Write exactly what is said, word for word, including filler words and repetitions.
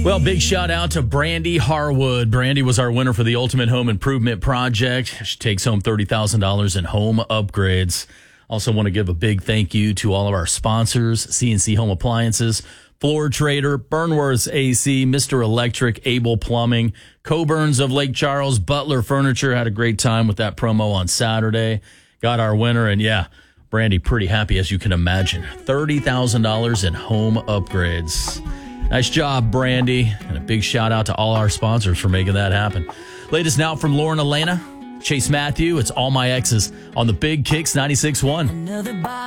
Well, big shout out to Brandy Harwood. Brandy was our winner for the Ultimate Home Improvement Project. She takes home thirty thousand dollars in home upgrades. Also want to give a big thank you to all of our sponsors, C N C Home Appliances, Floor Trader, Burnworth's A C, Mister Electric, Able Plumbing, Coburn's of Lake Charles, Butler Furniture. Had a great time with that promo on Saturday. Got our winner, and yeah, Brandy pretty happy, as you can imagine. thirty thousand dollars in home upgrades. Nice job, Brandy. And a big shout out to all our sponsors for making that happen. Latest now from Lauren Elena, Chase Matthew. It's All My Exes on the Big Kicks ninety-six point one.